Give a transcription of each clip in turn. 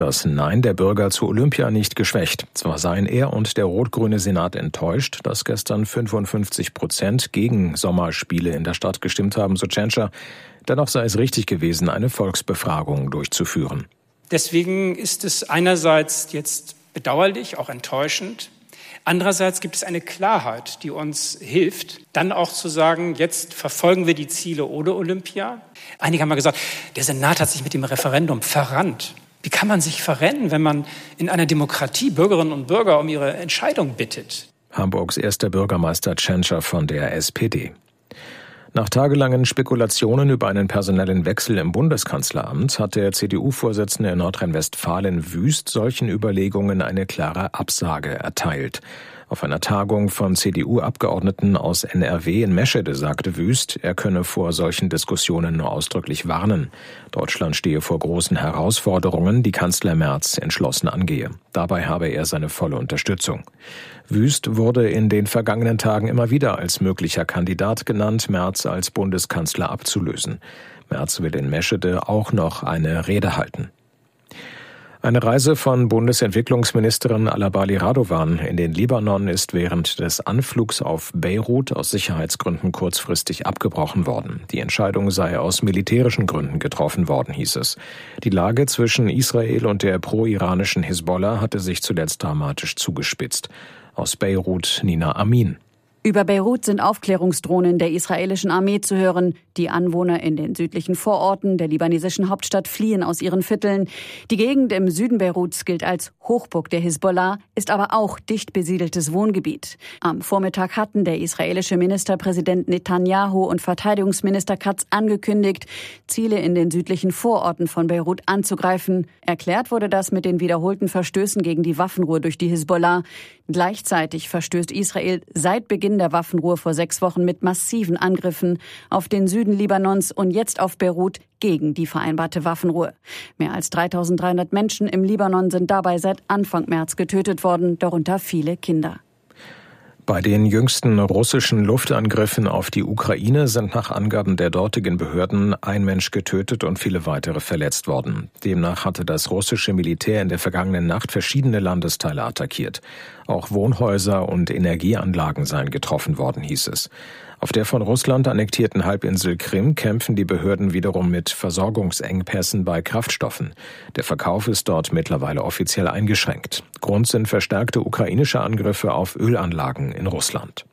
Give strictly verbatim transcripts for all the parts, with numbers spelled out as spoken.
das Nein der Bürger zu Olympia nicht geschwächt. Zwar seien er und der rot-grüne Senat enttäuscht, dass gestern fünfundfünfzig Prozent gegen Sommerspiele in der Stadt gestimmt haben, so Tschentscher. Dennoch sei es richtig gewesen, eine Volksbefragung durchzuführen. Deswegen ist es einerseits jetzt bedauerlich, auch enttäuschend. Andererseits gibt es eine Klarheit, die uns hilft, dann auch zu sagen, jetzt verfolgen wir die Ziele ohne Olympia. Einige haben mal gesagt, der Senat hat sich mit dem Referendum verrannt. Wie kann man sich verrennen, wenn man in einer Demokratie Bürgerinnen und Bürger um ihre Entscheidung bittet? Hamburgs erster Bürgermeister Tschentscher von der S P D. Nach tagelangen Spekulationen über einen personellen Wechsel im Bundeskanzleramt hat der C D U-Vorsitzende in Nordrhein-Westfalen Wüst solchen Überlegungen eine klare Absage erteilt. Auf einer Tagung von C D U-Abgeordneten aus N R W in Meschede sagte Wüst, er könne vor solchen Diskussionen nur ausdrücklich warnen. Deutschland stehe vor großen Herausforderungen, die Kanzler Merz entschlossen angehe. Dabei habe er seine volle Unterstützung. Wüst wurde in den vergangenen Tagen immer wieder als möglicher Kandidat genannt, Merz als Bundeskanzler abzulösen. Merz will in Meschede auch noch eine Rede halten. Eine Reise von Bundesentwicklungsministerin Alabali Radovan in den Libanon ist während des Anflugs auf Beirut aus Sicherheitsgründen kurzfristig abgebrochen worden. Die Entscheidung sei aus militärischen Gründen getroffen worden, hieß es. Die Lage zwischen Israel und der pro-iranischen Hisbollah hatte sich zuletzt dramatisch zugespitzt. Aus Beirut Nina Amin. Über Beirut sind Aufklärungsdrohnen der israelischen Armee zu hören. Die Anwohner in den südlichen Vororten der libanesischen Hauptstadt fliehen aus ihren Vierteln. Die Gegend im Süden Beiruts gilt als Hochburg der Hisbollah, ist aber auch dicht besiedeltes Wohngebiet. Am Vormittag hatten der israelische Ministerpräsident Netanyahu und Verteidigungsminister Katz angekündigt, Ziele in den südlichen Vororten von Beirut anzugreifen. Erklärt wurde das mit den wiederholten Verstößen gegen die Waffenruhe durch die Hisbollah. Gleichzeitig verstößt Israel seit Beginn der Waffenruhe vor sechs Wochen mit massiven Angriffen auf den Süden Libanons und jetzt auf Beirut gegen die vereinbarte Waffenruhe. Mehr als dreitausenddreihundert Menschen im Libanon sind dabei seit Anfang März getötet worden, darunter viele Kinder. Bei den jüngsten russischen Luftangriffen auf die Ukraine sind nach Angaben der dortigen Behörden ein Mensch getötet und viele weitere verletzt worden. Demnach hatte das russische Militär in der vergangenen Nacht verschiedene Landesteile attackiert. Auch Wohnhäuser und Energieanlagen seien getroffen worden, hieß es. Auf der von Russland annektierten Halbinsel Krim kämpfen die Behörden wiederum mit Versorgungsengpässen bei Kraftstoffen. Der Verkauf ist dort mittlerweile offiziell eingeschränkt. Grund sind verstärkte ukrainische Angriffe auf Ölanlagen in Russland.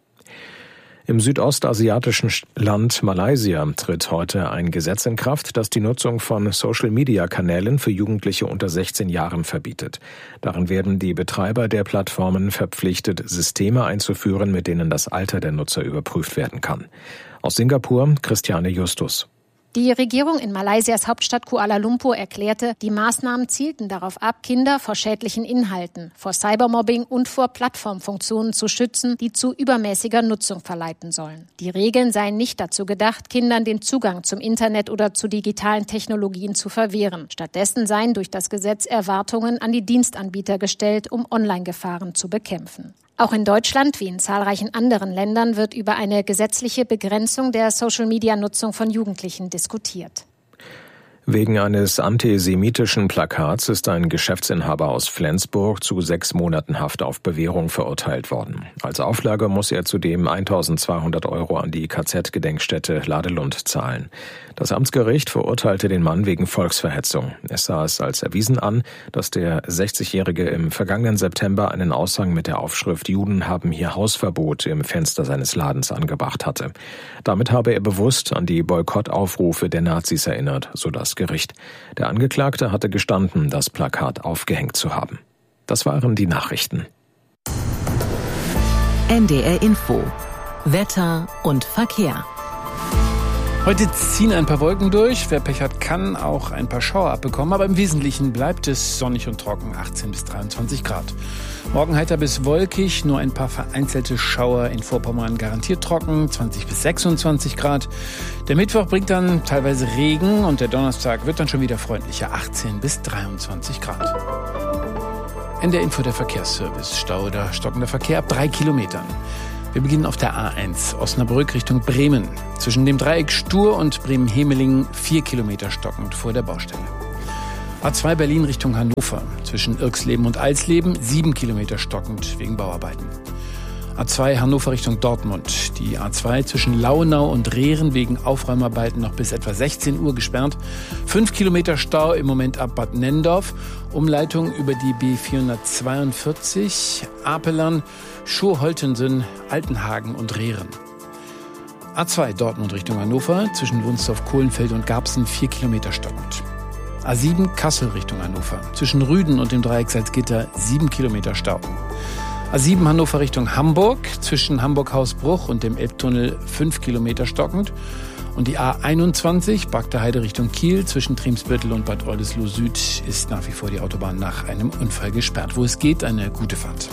Im südostasiatischen Land Malaysia tritt heute ein Gesetz in Kraft, das die Nutzung von Social-Media-Kanälen für Jugendliche unter sechzehn Jahren verbietet. Darin werden die Betreiber der Plattformen verpflichtet, Systeme einzuführen, mit denen das Alter der Nutzer überprüft werden kann. Aus Singapur, Christiane Justus. Die Regierung in Malaysias Hauptstadt Kuala Lumpur erklärte, die Maßnahmen zielten darauf ab, Kinder vor schädlichen Inhalten, vor Cybermobbing und vor Plattformfunktionen zu schützen, die zu übermäßiger Nutzung verleiten sollen. Die Regeln seien nicht dazu gedacht, Kindern den Zugang zum Internet oder zu digitalen Technologien zu verwehren. Stattdessen seien durch das Gesetz Erwartungen an die Dienstanbieter gestellt, um Online-Gefahren zu bekämpfen. Auch in Deutschland wie in zahlreichen anderen Ländern wird über eine gesetzliche Begrenzung der Social-Media-Nutzung von Jugendlichen diskutiert. Wegen eines antisemitischen Plakats ist ein Geschäftsinhaber aus Flensburg zu sechs Monaten Haft auf Bewährung verurteilt worden. Als Auflage muss er zudem eintausendzweihundert Euro an die K Z-Gedenkstätte Ladelund zahlen. Das Amtsgericht verurteilte den Mann wegen Volksverhetzung. Es sah es als erwiesen an, dass der sechzigjährige im vergangenen September einen Aushang mit der Aufschrift »Juden haben hier Hausverbot« im Fenster seines Ladens angebracht hatte. Damit habe er bewusst an die Boykottaufrufe der Nazis erinnert, so das Gericht. Der Angeklagte hatte gestanden, das Plakat aufgehängt zu haben. Das waren die Nachrichten. N D R Info. Wetter und Verkehr. Heute ziehen ein paar Wolken durch. Wer Pech hat, kann auch ein paar Schauer abbekommen. Aber im Wesentlichen bleibt es sonnig und trocken, achtzehn bis dreiundzwanzig Grad. Morgen heiter bis wolkig, nur ein paar vereinzelte Schauer in Vorpommern garantiert trocken, zwanzig bis sechsundzwanzig Grad. Der Mittwoch bringt dann teilweise Regen und der Donnerstag wird dann schon wieder freundlicher, achtzehn bis dreiundzwanzig Grad. N D R Info, der Verkehrsservice. Stau oder stockender Verkehr ab drei Kilometern. Wir beginnen auf der A eins, Osnabrück Richtung Bremen. Zwischen dem Dreieck Stur und Bremen-Hemelingen vier Kilometer stockend vor der Baustelle. A zwei Berlin Richtung Hannover. Zwischen Irxleben und Alsleben sieben Kilometer stockend wegen Bauarbeiten. A zwei Hannover Richtung Dortmund. Die A zwei zwischen Launau und Rehren wegen Aufräumarbeiten noch bis etwa sechzehn Uhr gesperrt. fünf Kilometer Stau im Moment ab Bad Nennendorf. Umleitung über die B vierhundertzweiundvierzig. Apelern, Schurholtensen, Altenhagen und Rehren. A zwei Dortmund Richtung Hannover. Zwischen Wunsdorf, Kohlenfeld und Garbsen vier Kilometer stockend. A sieben Kassel Richtung Hannover. Zwischen Rüden und dem Dreieck Salzgitter sieben Kilometer Stau. A sieben Hannover Richtung Hamburg, zwischen Hamburg-Hausbruch und dem Elbtunnel fünf Kilometer stockend. Und die A einundzwanzig, Bagder Heide Richtung Kiel, zwischen Triemsbüttel und Bad Oldesloe Süd ist nach wie vor die Autobahn nach einem Unfall gesperrt. Wo es geht, eine gute Fahrt.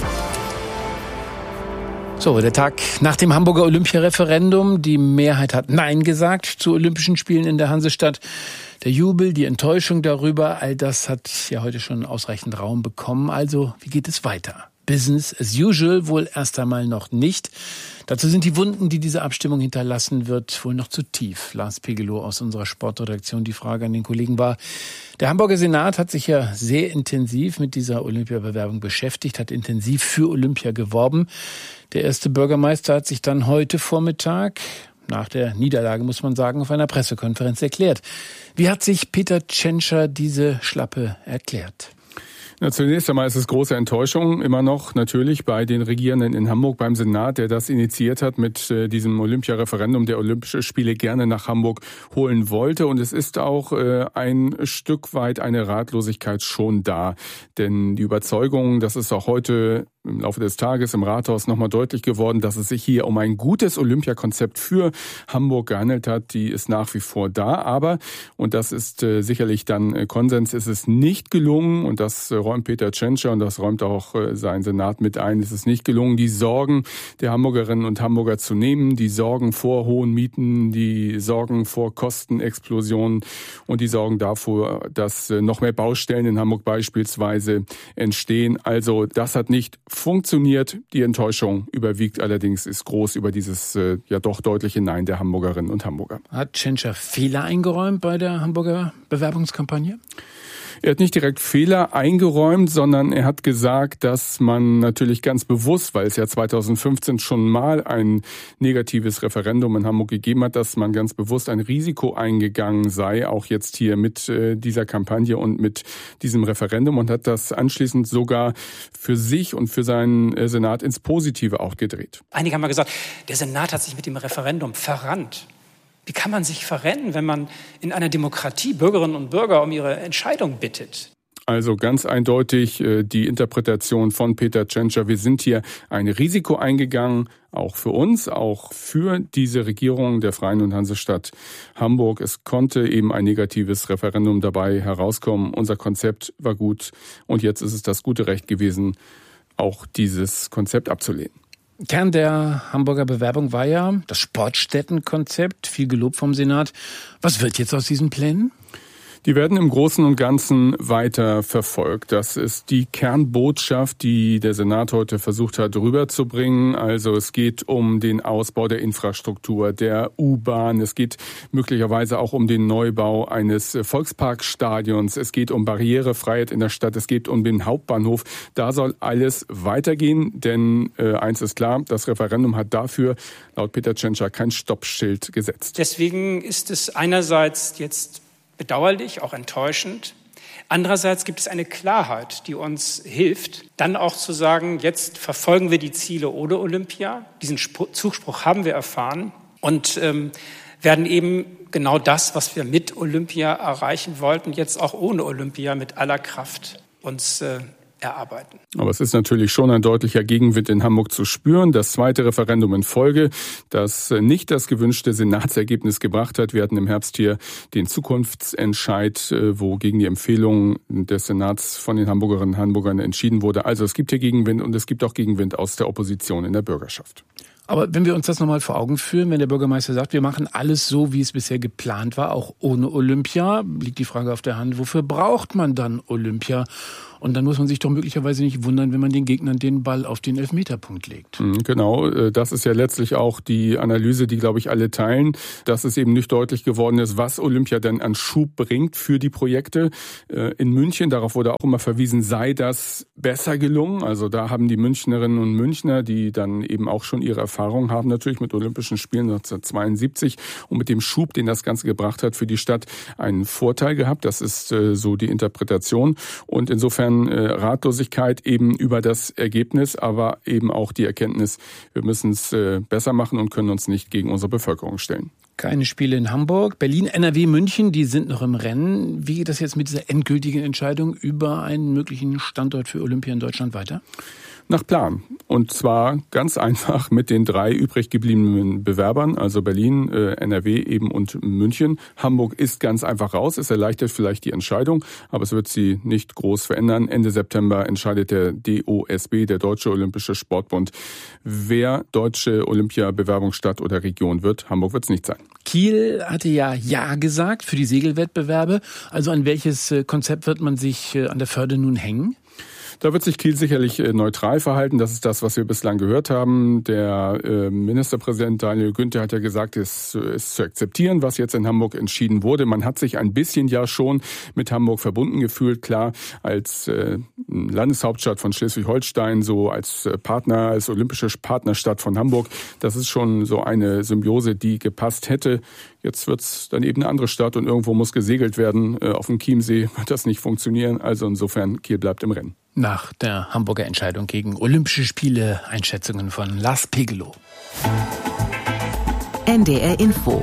So, der Tag nach dem Hamburger Olympiareferendum. Die Mehrheit hat Nein gesagt zu Olympischen Spielen in der Hansestadt. Der Jubel, die Enttäuschung darüber, all das hat ja heute schon ausreichend Raum bekommen. Also, wie geht es weiter? Business as usual wohl erst einmal noch nicht. Dazu sind die Wunden, die diese Abstimmung hinterlassen wird, wohl noch zu tief. Lars Pegelow aus unserer Sportredaktion. Die Frage an den Kollegen war, der Hamburger Senat hat sich ja sehr intensiv mit dieser Olympiabewerbung beschäftigt, hat intensiv für Olympia geworben. Der erste Bürgermeister hat sich dann heute Vormittag, nach der Niederlage muss man sagen, auf einer Pressekonferenz erklärt. Wie hat sich Peter Tschentscher diese Schlappe erklärt? Ja, zunächst einmal ist es große Enttäuschung immer noch natürlich bei den Regierenden in Hamburg, beim Senat, der das initiiert hat mit äh, diesem Olympia-Referendum, der Olympische Spiele gerne nach Hamburg holen wollte. Und es ist auch äh, ein Stück weit eine Ratlosigkeit schon da. Denn die Überzeugung, das ist auch heute im Laufe des Tages im Rathaus nochmal deutlich geworden, dass es sich hier um ein gutes Olympiakonzept für Hamburg gehandelt hat, die ist nach wie vor da. Aber, und das ist äh, sicherlich dann äh, Konsens, ist es nicht gelungen, und das äh, räumt Peter Tschentscher und das räumt auch äh, sein Senat mit ein, ist es nicht gelungen, die Sorgen der Hamburgerinnen und Hamburger zu nehmen, die Sorgen vor hohen Mieten, die Sorgen vor Kostenexplosionen und die Sorgen davor, dass äh, noch mehr Baustellen in Hamburg beispielsweise entstehen. Also das hat nicht funktioniert. Die Enttäuschung überwiegt allerdings, ist groß über dieses äh, ja doch deutliche Nein der Hamburgerinnen und Hamburger. Hat Tschentscher Fehler eingeräumt bei der Hamburger Bewerbungskampagne? Er hat nicht direkt Fehler eingeräumt, sondern er hat gesagt, dass man natürlich ganz bewusst, weil es ja zweitausendfünfzehn schon mal ein negatives Referendum in Hamburg gegeben hat, dass man ganz bewusst ein Risiko eingegangen sei, auch jetzt hier mit äh, dieser Kampagne und mit diesem Referendum, und hat das anschließend sogar für sich und für seinen äh, Senat ins Positive auch gedreht. Einige haben mal gesagt, der Senat hat sich mit dem Referendum verrannt. Wie kann man sich verrennen, wenn man in einer Demokratie Bürgerinnen und Bürger um ihre Entscheidung bittet? Also ganz eindeutig äh, die Interpretation von Peter Tschentscher. Wir sind hier ein Risiko eingegangen, auch für uns, auch für diese Regierung der Freien und Hansestadt Hamburg. Es konnte eben ein negatives Referendum dabei herauskommen. Unser Konzept war gut und jetzt ist es das gute Recht gewesen, auch dieses Konzept abzulehnen. Kern der Hamburger Bewerbung war ja das Sportstättenkonzept, viel gelobt vom Senat. Was wird jetzt aus diesen Plänen? Die werden im Großen und Ganzen weiter verfolgt. Das ist die Kernbotschaft, die der Senat heute versucht hat rüberzubringen. Also es geht um den Ausbau der Infrastruktur, der U-Bahn. Es geht möglicherweise auch um den Neubau eines Volksparkstadions. Es geht um Barrierefreiheit in der Stadt. Es geht um den Hauptbahnhof. Da soll alles weitergehen, denn äh, eins ist klar, das Referendum hat dafür laut Peter Tschentscher kein Stoppschild gesetzt. Deswegen ist es einerseits jetzt bedauerlich, auch enttäuschend. Andererseits gibt es eine Klarheit, die uns hilft, dann auch zu sagen, jetzt verfolgen wir die Ziele ohne Olympia. Diesen Zuspruch haben wir erfahren und ähm, werden eben genau das, was wir mit Olympia erreichen wollten, jetzt auch ohne Olympia mit aller Kraft uns äh, erarbeiten. Aber es ist natürlich schon ein deutlicher Gegenwind in Hamburg zu spüren. Das zweite Referendum in Folge, das nicht das gewünschte Senatsergebnis gebracht hat. Wir hatten im Herbst hier den Zukunftsentscheid, wo gegen die Empfehlungen des Senats von den Hamburgerinnen und Hamburgern entschieden wurde. Also es gibt hier Gegenwind und es gibt auch Gegenwind aus der Opposition in der Bürgerschaft. Aber wenn wir uns das nochmal vor Augen führen, wenn der Bürgermeister sagt, wir machen alles so, wie es bisher geplant war, auch ohne Olympia, liegt die Frage auf der Hand, wofür braucht man dann Olympia? Und dann muss man sich doch möglicherweise nicht wundern, wenn man den Gegnern den Ball auf den Elfmeterpunkt legt. Genau, das ist ja letztlich auch die Analyse, die, glaube ich, alle teilen, dass es eben nicht deutlich geworden ist, was Olympia denn an Schub bringt für die Projekte. In München, darauf wurde auch immer verwiesen, sei das besser gelungen. Also da haben die Münchnerinnen und Münchner, die dann eben auch schon ihre Erfahrung haben, natürlich mit Olympischen Spielen neunzehnhundertzweiundsiebzig und mit dem Schub, den das Ganze gebracht hat für die Stadt, einen Vorteil gehabt. Das ist äh, so die Interpretation. Und insofern äh, Ratlosigkeit eben über das Ergebnis, aber eben auch die Erkenntnis, wir müssen es äh, besser machen und können uns nicht gegen unsere Bevölkerung stellen. Keine Spiele in Hamburg. Berlin, N R W, München, die sind noch im Rennen. Wie geht das jetzt mit dieser endgültigen Entscheidung über einen möglichen Standort für Olympia in Deutschland weiter? Nach Plan. Und zwar ganz einfach mit den drei übrig gebliebenen Bewerbern, also Berlin, äh, N R W eben und München. Hamburg ist ganz einfach raus. Es erleichtert vielleicht die Entscheidung, aber es wird sie nicht groß verändern. Ende September entscheidet der D O S B, der Deutsche Olympische Sportbund, wer deutsche Olympia-Bewerbungsstadt oder Region wird. Hamburg wird es nicht sein. Kiel hatte ja Ja gesagt für die Segelwettbewerbe. Also an welches Konzept wird man sich an der Förde nun hängen? Da wird sich Kiel sicherlich neutral verhalten. Das ist das, was wir bislang gehört haben. Der äh, Ministerpräsident Daniel Günther hat ja gesagt, es ist zu akzeptieren, was jetzt in Hamburg entschieden wurde. Man hat sich ein bisschen ja schon mit Hamburg verbunden gefühlt. Klar, als äh, Landeshauptstadt von Schleswig-Holstein, so als Partner, als olympische Partnerstadt von Hamburg. Das ist schon so eine Symbiose, die gepasst hätte. Jetzt wird's dann eben eine andere Stadt und irgendwo muss gesegelt werden. Äh, auf dem Chiemsee wird das nicht funktionieren. Also insofern, Kiel bleibt im Rennen. Nach der Hamburger Entscheidung gegen Olympische Spiele, Einschätzungen von Lars Pegelow. N D R Info.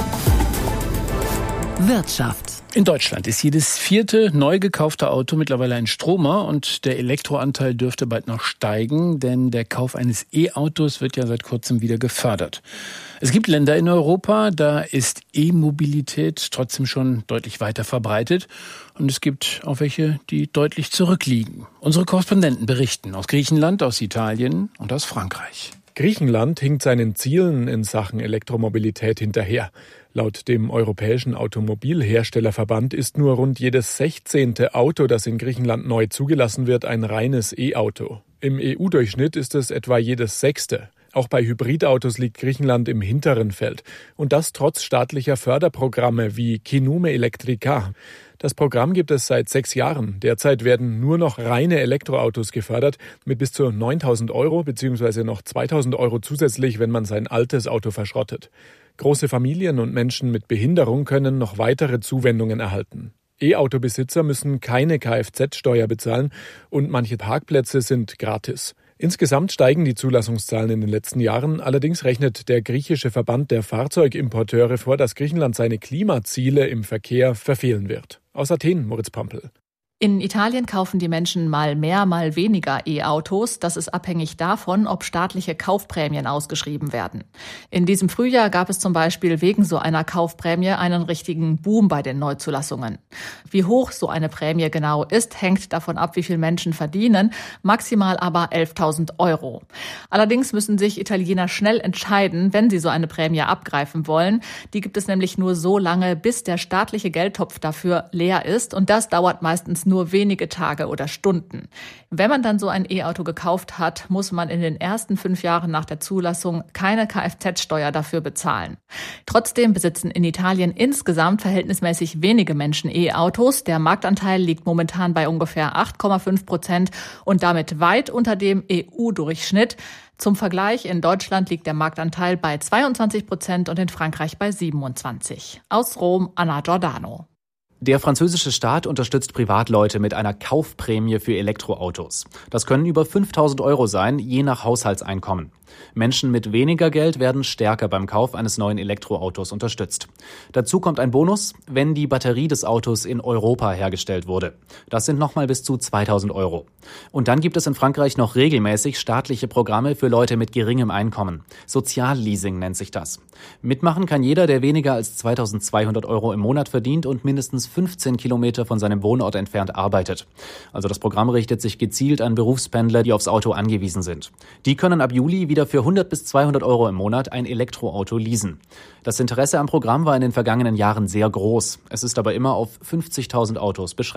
Wirtschaft. In Deutschland ist jedes vierte neu gekaufte Auto mittlerweile ein Stromer und der Elektroanteil dürfte bald noch steigen, denn der Kauf eines E-Autos wird ja seit kurzem wieder gefördert. Es gibt Länder in Europa, da ist E-Mobilität trotzdem schon deutlich weiter verbreitet und es gibt auch welche, die deutlich zurückliegen. Unsere Korrespondenten berichten aus Griechenland, aus Italien und aus Frankreich. Griechenland hinkt seinen Zielen in Sachen Elektromobilität hinterher. Laut dem Europäischen Automobilherstellerverband ist nur rund jedes sechzehnte Auto, das in Griechenland neu zugelassen wird, ein reines E-Auto. Im E U-Durchschnitt ist es etwa jedes sechste. Auch bei Hybridautos liegt Griechenland im hinteren Feld. Und das trotz staatlicher Förderprogramme wie Kinume Elektrika. Das Programm gibt es seit sechs Jahren. Derzeit werden nur noch reine Elektroautos gefördert mit bis zu neuntausend Euro bzw. noch zweitausend Euro zusätzlich, wenn man sein altes Auto verschrottet. Große Familien und Menschen mit Behinderung können noch weitere Zuwendungen erhalten. E-Auto-Besitzer müssen keine Kfz-Steuer bezahlen und manche Parkplätze sind gratis. Insgesamt steigen die Zulassungszahlen in den letzten Jahren. Allerdings rechnet der griechische Verband der Fahrzeugimporteure vor, dass Griechenland seine Klimaziele im Verkehr verfehlen wird. Aus Athen, Moritz Pampel. In Italien kaufen die Menschen mal mehr, mal weniger E-Autos. Das ist abhängig davon, ob staatliche Kaufprämien ausgeschrieben werden. In diesem Frühjahr gab es zum Beispiel wegen so einer Kaufprämie einen richtigen Boom bei den Neuzulassungen. Wie hoch so eine Prämie genau ist, hängt davon ab, wie viel Menschen verdienen, maximal aber elftausend Euro. Allerdings müssen sich Italiener schnell entscheiden, wenn sie so eine Prämie abgreifen wollen. Die gibt es nämlich nur so lange, bis der staatliche Geldtopf dafür leer ist und das dauert meistens nur wenige Tage oder Stunden. Wenn man dann so ein E-Auto gekauft hat, muss man in den ersten fünf Jahren nach der Zulassung keine Kfz-Steuer dafür bezahlen. Trotzdem besitzen in Italien insgesamt verhältnismäßig wenige Menschen E-Autos. Der Marktanteil liegt momentan bei ungefähr acht Komma fünf Prozent und damit weit unter dem E U-Durchschnitt. Zum Vergleich, in Deutschland liegt der Marktanteil bei zweiundzwanzig Prozent und in Frankreich bei siebenundzwanzig. Aus Rom, Anna Giordano. Der französische Staat unterstützt Privatleute mit einer Kaufprämie für Elektroautos. Das können über fünftausend Euro sein, je nach Haushaltseinkommen. Menschen mit weniger Geld werden stärker beim Kauf eines neuen Elektroautos unterstützt. Dazu kommt ein Bonus, wenn die Batterie des Autos in Europa hergestellt wurde. Das sind nochmal bis zu zweitausend Euro. Und dann gibt es in Frankreich noch regelmäßig staatliche Programme für Leute mit geringem Einkommen. Sozialleasing nennt sich das. Mitmachen kann jeder, der weniger als zweitausendzweihundert Euro im Monat verdient und mindestens fünfzehn Kilometer von seinem Wohnort entfernt arbeitet. Also das Programm richtet sich gezielt an Berufspendler, die aufs Auto angewiesen sind. Die können ab Juli wieder für hundert bis zweihundert Euro im Monat ein Elektroauto leasen. Das Interesse am Programm war in den vergangenen Jahren sehr groß. Es ist aber immer auf fünfzigtausend Autos beschränkt.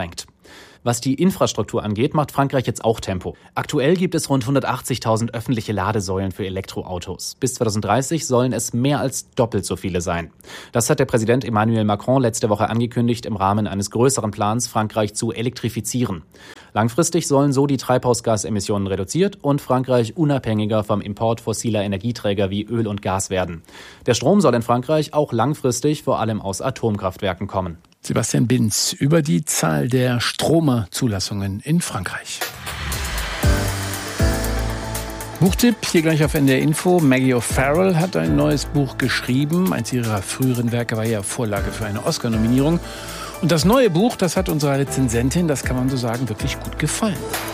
Was die Infrastruktur angeht, macht Frankreich jetzt auch Tempo. Aktuell gibt es rund hundertachtzigtausend öffentliche Ladesäulen für Elektroautos. Bis zweitausenddreißig sollen es mehr als doppelt so viele sein. Das hat der Präsident Emmanuel Macron letzte Woche angekündigt im Rahmen eines größeren Plans, Frankreich zu elektrifizieren. Langfristig sollen so die Treibhausgasemissionen reduziert und Frankreich unabhängiger vom Import fossiler Energieträger wie Öl und Gas werden. Der Strom soll in Frankreich auch langfristig vor allem aus Atomkraftwerken kommen. Sebastian Binz über die Zahl der Stromerzulassungen in Frankreich. Buchtipp hier gleich auf N D R Info. Maggie O'Farrell hat ein neues Buch geschrieben. Eins ihrer früheren Werke war ja Vorlage für eine Oscar-Nominierung. Und das neue Buch, das hat unserer Rezensentin, das kann man so sagen, wirklich gut gefallen.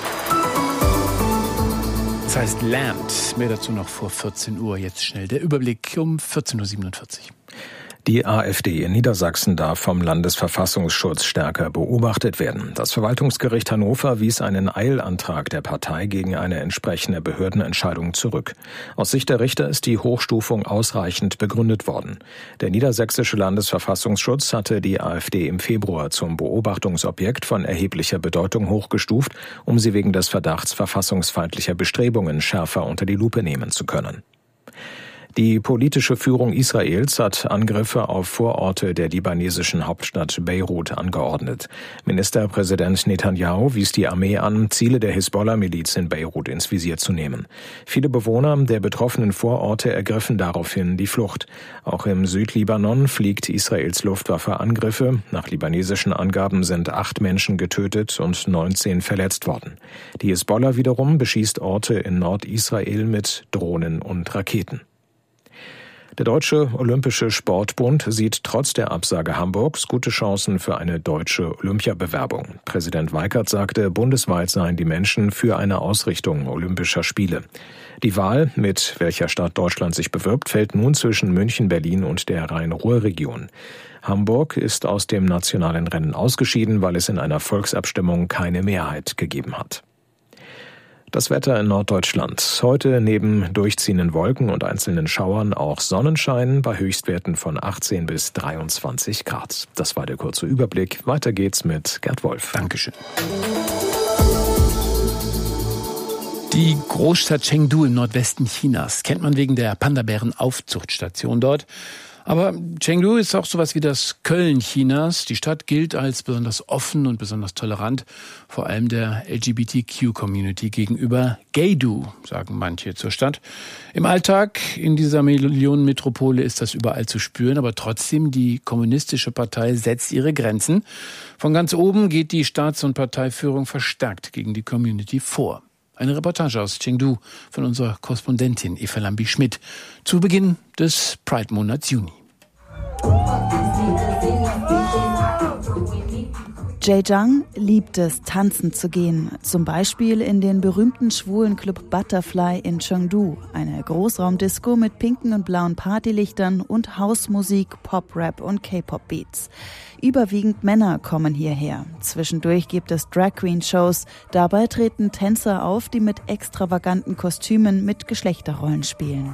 Das heißt Land. Mehr dazu noch vor vierzehn Uhr. Jetzt schnell der Überblick um vierzehn Uhr siebenundvierzig. Die AfD in Niedersachsen darf vom Landesverfassungsschutz stärker beobachtet werden. Das Verwaltungsgericht Hannover wies einen Eilantrag der Partei gegen eine entsprechende Behördenentscheidung zurück. Aus Sicht der Richter ist die Hochstufung ausreichend begründet worden. Der niedersächsische Landesverfassungsschutz hatte die AfD im Februar zum Beobachtungsobjekt von erheblicher Bedeutung hochgestuft, um sie wegen des Verdachts verfassungsfeindlicher Bestrebungen schärfer unter die Lupe nehmen zu können. Die politische Führung Israels hat Angriffe auf Vororte der libanesischen Hauptstadt Beirut angeordnet. Ministerpräsident Netanyahu wies die Armee an, Ziele der Hisbollah-Miliz in Beirut ins Visier zu nehmen. Viele Bewohner der betroffenen Vororte ergriffen daraufhin die Flucht. Auch im Südlibanon fliegt Israels Luftwaffe Angriffe. Nach libanesischen Angaben sind acht Menschen getötet und neunzehn verletzt worden. Die Hisbollah wiederum beschießt Orte in Nordisrael mit Drohnen und Raketen. Der Deutsche Olympische Sportbund sieht trotz der Absage Hamburgs gute Chancen für eine deutsche Olympiabewerbung. Präsident Weikert sagte, bundesweit seien die Menschen für eine Ausrichtung Olympischer Spiele. Die Wahl, mit welcher Stadt Deutschland sich bewirbt, fällt nun zwischen München, Berlin und der Rhein-Ruhr-Region. Hamburg ist aus dem nationalen Rennen ausgeschieden, weil es in einer Volksabstimmung keine Mehrheit gegeben hat. Das Wetter in Norddeutschland. Heute neben durchziehenden Wolken und einzelnen Schauern auch Sonnenschein bei Höchstwerten von achtzehn bis dreiundzwanzig Grad. Das war der kurze Überblick. Weiter geht's mit Gerd Wolf. Dankeschön. Die Großstadt Chengdu im Nordwesten Chinas kennt man wegen der Panda-Bären-Aufzuchtstation dort. Aber Chengdu ist auch sowas wie das Köln Chinas. Die Stadt gilt als besonders offen und besonders tolerant, vor allem der L G B T Q-Community gegenüber. Gay-Du, sagen manche zur Stadt. Im Alltag in dieser Millionenmetropole ist das überall zu spüren, aber trotzdem, die kommunistische Partei setzt ihre Grenzen. Von ganz oben geht die Staats- und Parteiführung verstärkt gegen die Community vor. Eine Reportage aus Chengdu von unserer Korrespondentin Eva Lambi-Schmidt zu Beginn des Pride-Monats Juni. Jay Zhang liebt es, tanzen zu gehen. Zum Beispiel in den berühmten schwulen Club Butterfly in Chengdu. Eine Großraumdisco mit pinken und blauen Partylichtern und Hausmusik, Pop-Rap und K-Pop-Beats. Überwiegend Männer kommen hierher. Zwischendurch gibt es Drag-Queen-Shows. Dabei treten Tänzer auf, die mit extravaganten Kostümen mit Geschlechterrollen spielen.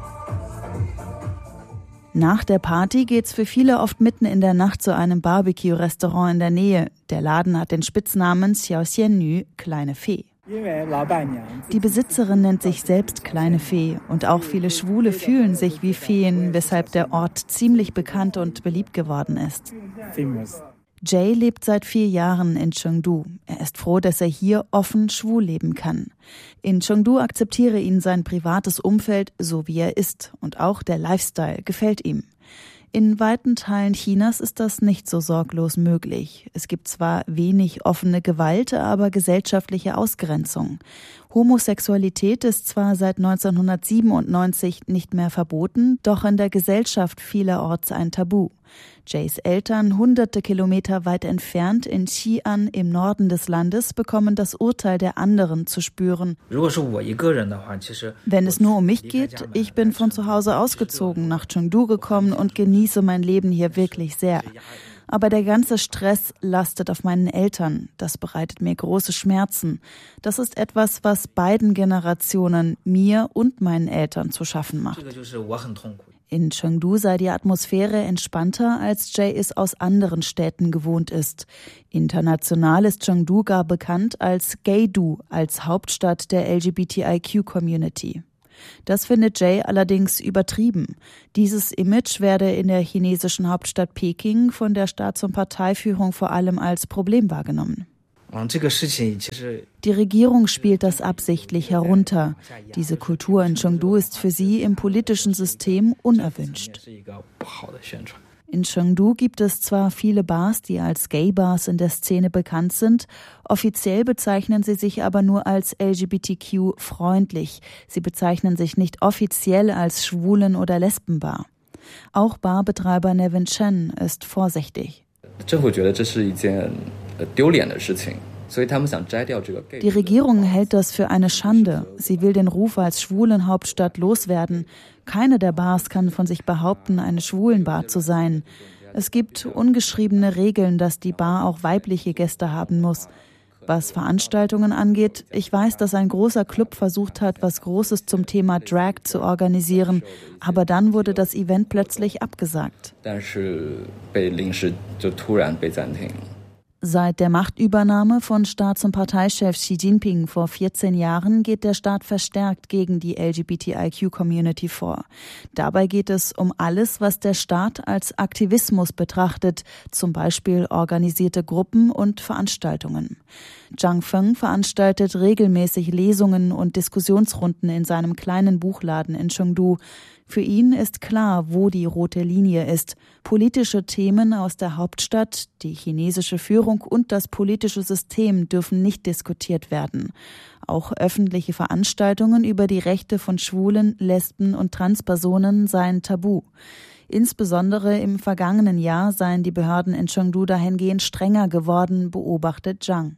Nach der Party geht's für viele oft mitten in der Nacht zu einem Barbecue-Restaurant in der Nähe. Der Laden hat den Spitznamen Xiao Xian Nü, Kleine Fee. Die Besitzerin nennt sich selbst Kleine Fee und auch viele Schwule fühlen sich wie Feen, weshalb der Ort ziemlich bekannt und beliebt geworden ist. Jay lebt seit vier Jahren in Chengdu. Er ist froh, dass er hier offen schwul leben kann. In Chengdu akzeptiere ihn sein privates Umfeld, so wie er ist. Und auch der Lifestyle gefällt ihm. In weiten Teilen Chinas ist das nicht so sorglos möglich. Es gibt zwar wenig offene Gewalt, aber gesellschaftliche Ausgrenzung. Homosexualität ist zwar seit neunzehnhundertsiebenundneunzig nicht mehr verboten, doch in der Gesellschaft vielerorts ein Tabu. Jays Eltern, hunderte Kilometer weit entfernt in Xi'an im Norden des Landes, bekommen das Urteil der anderen zu spüren. Wenn es nur um mich geht, ich bin von zu Hause ausgezogen, nach Chengdu gekommen und genieße mein Leben hier wirklich sehr. Aber der ganze Stress lastet auf meinen Eltern. Das bereitet mir große Schmerzen. Das ist etwas, was beiden Generationen, mir und meinen Eltern, zu schaffen macht. In Chengdu sei die Atmosphäre entspannter, als Jay es aus anderen Städten gewohnt ist. International ist Chengdu gar bekannt als Gaydu, als Hauptstadt der L G B T I Q-Community. Das findet Jay allerdings übertrieben. Dieses Image werde in der chinesischen Hauptstadt Peking von der Staats- und Parteiführung vor allem als Problem wahrgenommen. Die Regierung spielt das absichtlich herunter. Diese Kultur in Chengdu ist für sie im politischen System unerwünscht. In Chengdu gibt es zwar viele Bars, die als Gay-Bars in der Szene bekannt sind, offiziell bezeichnen sie sich aber nur als L G B T Q-freundlich. Sie bezeichnen sich nicht offiziell als Schwulen- oder Lesbenbar. Auch Barbetreiber Nevin Chen ist vorsichtig. Die Regierung hält das für eine Schande. Sie will den Ruf als Schwulenhauptstadt loswerden. Keine der Bars kann von sich behaupten, eine Schwulenbar zu sein. Es gibt ungeschriebene Regeln, dass die Bar auch weibliche Gäste haben muss. Was Veranstaltungen angeht, ich weiß, dass ein großer Club versucht hat, was Großes zum Thema Drag zu organisieren, aber dann wurde das Event plötzlich abgesagt. Seit der Machtübernahme von Staats- und Parteichef Xi Jinping vor vierzehn Jahren geht der Staat verstärkt gegen die L G B T I Q-Community vor. Dabei geht es um alles, was der Staat als Aktivismus betrachtet, zum Beispiel organisierte Gruppen und Veranstaltungen. Zhang Feng veranstaltet regelmäßig Lesungen und Diskussionsrunden in seinem kleinen Buchladen in Chengdu. Für ihn ist klar, wo die rote Linie ist. Politische Themen aus der Hauptstadt, die chinesische Führung und das politische System dürfen nicht diskutiert werden. Auch öffentliche Veranstaltungen über die Rechte von Schwulen, Lesben und Transpersonen seien tabu. Insbesondere im vergangenen Jahr seien die Behörden in Chengdu dahingehend strenger geworden, beobachtet Zhang.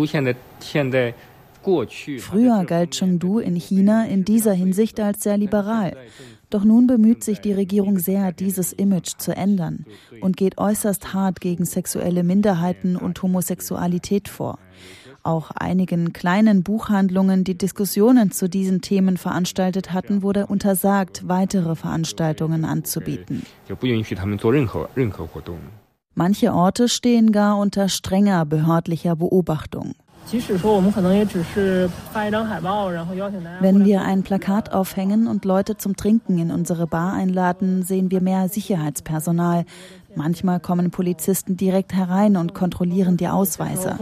Früher galt Chengdu in China in dieser Hinsicht als sehr liberal. Doch nun bemüht sich die Regierung sehr, dieses Image zu ändern und geht äußerst hart gegen sexuelle Minderheiten und Homosexualität vor. Auch einigen kleinen Buchhandlungen, die Diskussionen zu diesen Themen veranstaltet hatten, wurde untersagt, weitere Veranstaltungen anzubieten. Manche Orte stehen gar unter strenger behördlicher Beobachtung. Wenn wir ein Plakat aufhängen und Leute zum Trinken in unsere Bar einladen, sehen wir mehr Sicherheitspersonal. Manchmal kommen Polizisten direkt herein und kontrollieren die Ausweise.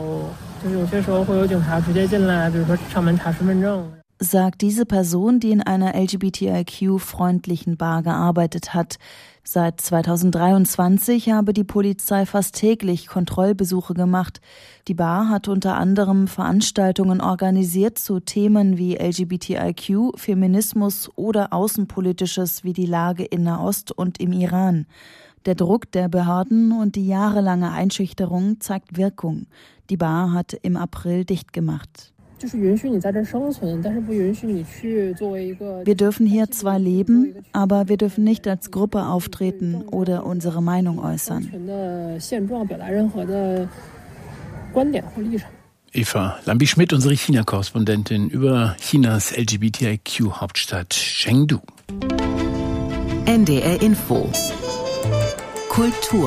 Sagt diese Person, die in einer L G B T I Q-freundlichen Bar gearbeitet hat. Seit zweitausenddreiundzwanzig habe die Polizei fast täglich Kontrollbesuche gemacht. Die Bar hat unter anderem Veranstaltungen organisiert zu Themen wie L G B T I Q, Feminismus oder Außenpolitisches wie die Lage in Nahost und im Iran. Der Druck der Behörden und die jahrelange Einschüchterung zeigt Wirkung. Die Bar hat im April dicht gemacht. Wir dürfen hier zwar leben, aber wir dürfen nicht als Gruppe auftreten oder unsere Meinung äußern. Eva Lambi-Schmidt, unsere China-Korrespondentin über Chinas L G B T I Q-Hauptstadt Chengdu. N D R Info Kultur.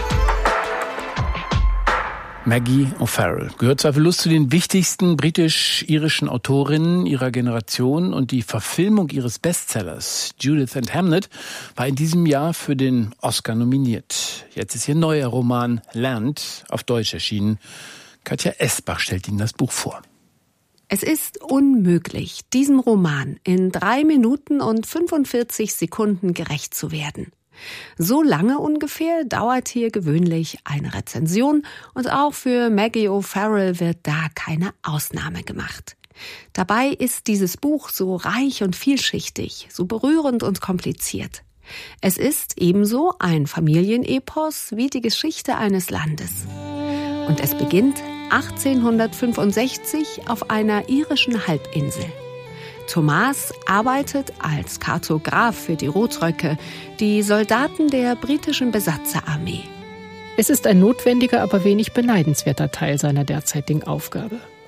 Maggie O'Farrell gehört zweifellos zu den wichtigsten britisch-irischen Autorinnen ihrer Generation und die Verfilmung ihres Bestsellers Judith and Hamnet war in diesem Jahr für den Oscar nominiert. Jetzt ist ihr neuer Roman Land auf Deutsch erschienen. Katja Esbach stellt Ihnen das Buch vor. Es ist unmöglich, diesem Roman in drei Minuten und fünfundvierzig Sekunden gerecht zu werden. So lange ungefähr dauert hier gewöhnlich eine Rezension und auch für Maggie O'Farrell wird da keine Ausnahme gemacht. Dabei ist dieses Buch so reich und vielschichtig, so berührend und kompliziert. Es ist ebenso ein Familienepos wie die Geschichte eines Landes. Und es beginnt achtzehnhundertfünfundsechzig auf einer irischen Halbinsel. Thomas arbeitet als Kartograf für die Rotröcke, die Soldaten der britischen Besatzerarmee. Es ist ein notwendiger, aber wenig beneidenswerter Teil seiner derzeitigen Aufgabe.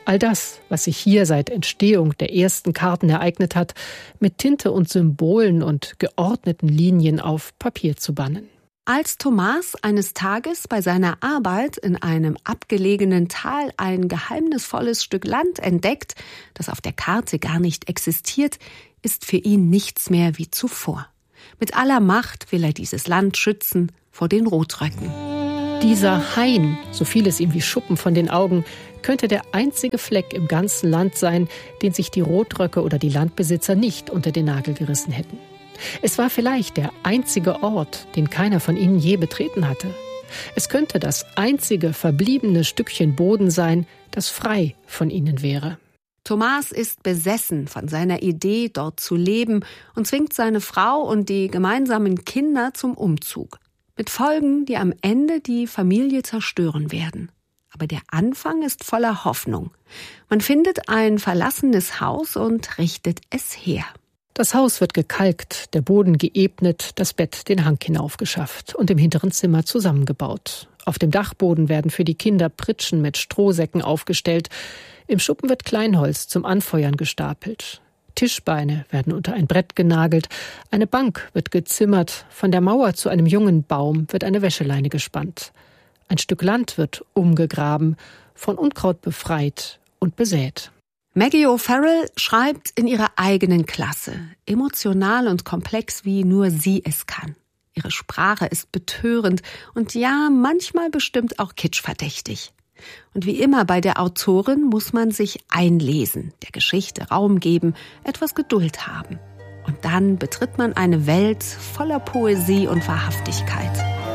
All das, was sich hier seit Entstehung der ersten Karten ereignet hat, mit Tinte und Symbolen und geordneten Linien auf Papier zu bannen. Als Thomas eines Tages bei seiner Arbeit in einem abgelegenen Tal ein geheimnisvolles Stück Land entdeckt, das auf der Karte gar nicht existiert, ist für ihn nichts mehr wie zuvor. Mit aller Macht will er dieses Land schützen vor den Rotröcken. Dieser Hain, so fiel es ihm wie Schuppen von den Augen, könnte der einzige Fleck im ganzen Land sein, den sich die Rotröcke oder die Landbesitzer nicht unter den Nagel gerissen hätten. Es war vielleicht der einzige Ort, den keiner von ihnen je betreten hatte. Es könnte das einzige verbliebene Stückchen Boden sein, das frei von ihnen wäre. Thomas ist besessen von seiner Idee, dort zu leben und zwingt seine Frau und die gemeinsamen Kinder zum Umzug. Mit Folgen, die am Ende die Familie zerstören werden. Aber der Anfang ist voller Hoffnung. Man findet ein verlassenes Haus und richtet es her. Das Haus wird gekalkt, der Boden geebnet, das Bett den Hang hinaufgeschafft und im hinteren Zimmer zusammengebaut. Auf dem Dachboden werden für die Kinder Pritschen mit Strohsäcken aufgestellt. Im Schuppen wird Kleinholz zum Anfeuern gestapelt. Tischbeine werden unter ein Brett genagelt, eine Bank wird gezimmert, von der Mauer zu einem jungen Baum wird eine Wäscheleine gespannt. Ein Stück Land wird umgegraben, von Unkraut befreit und besät. Maggie O'Farrell schreibt in ihrer eigenen Klasse, emotional und komplex, wie nur sie es kann. Ihre Sprache ist betörend und ja, manchmal bestimmt auch kitschverdächtig. Und wie immer bei der Autorin muss man sich einlesen, der Geschichte Raum geben, etwas Geduld haben. Und dann betritt man eine Welt voller Poesie und Wahrhaftigkeit.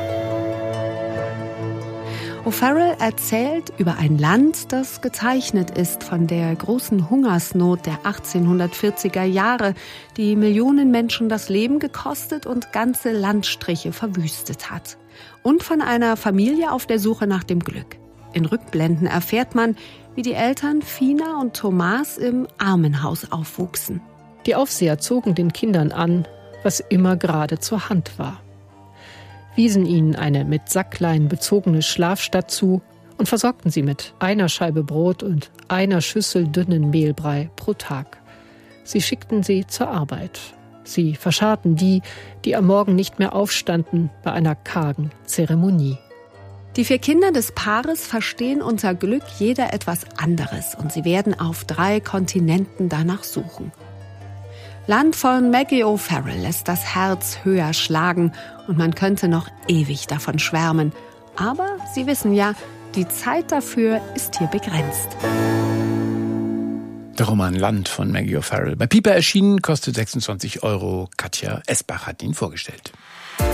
O'Farrell erzählt über ein Land, das gezeichnet ist von der großen Hungersnot der achtzehnhundertvierziger Jahre, die Millionen Menschen das Leben gekostet und ganze Landstriche verwüstet hat. Und von einer Familie auf der Suche nach dem Glück. In Rückblenden erfährt man, wie die Eltern Fina und Thomas im Armenhaus aufwuchsen. Die Aufseher zogen den Kindern an, was immer gerade zur Hand war, wiesen ihnen eine mit Sacklein bezogene Schlafstatt zu und versorgten sie mit einer Scheibe Brot und einer Schüssel dünnen Mehlbrei pro Tag. Sie schickten sie zur Arbeit. Sie verscharrten die, die am Morgen nicht mehr aufstanden, bei einer kargen Zeremonie. Die vier Kinder des Paares verstehen unter Glück jeder etwas anderes und sie werden auf drei Kontinenten danach suchen. Land von Maggie O'Farrell lässt das Herz höher schlagen und man könnte noch ewig davon schwärmen. Aber Sie wissen ja, die Zeit dafür ist hier begrenzt. Der Roman Land von Maggie O'Farrell. Bei Piper erschienen, kostet sechsundzwanzig Euro. Katja Esbach hat ihn vorgestellt.